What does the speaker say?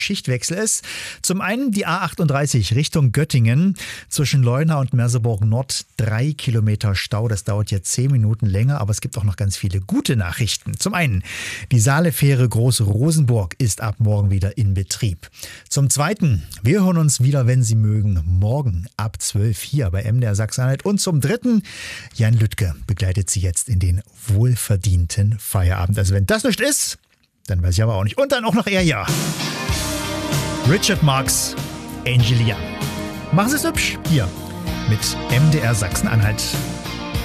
Schichtwechsel ist. Zum einen die A38 Richtung Göttingen zwischen Leuna und Merseburg Nord 3 Kilometer Stau. Das dauert jetzt 10 Minuten länger, aber es gibt auch noch ganz viele gute Nachrichten. Zum einen, die Saalefähre Groß-Rosenburg ist ab morgen wieder in Betrieb. Zum zweiten, wir hören uns wieder, wenn Sie mögen, morgen ab 12 hier bei MDR Sachsen-Anhalt. Und zum dritten, Jan Lüttke begleitet Sie jetzt in den wohlverdienten Feierabend. Also wenn das nicht ist, dann weiß ich aber auch nicht. Und dann auch noch er ja. Richard Marx, Angel Young. Machen Sie es hübsch hier mit MDR Sachsen-Anhalt.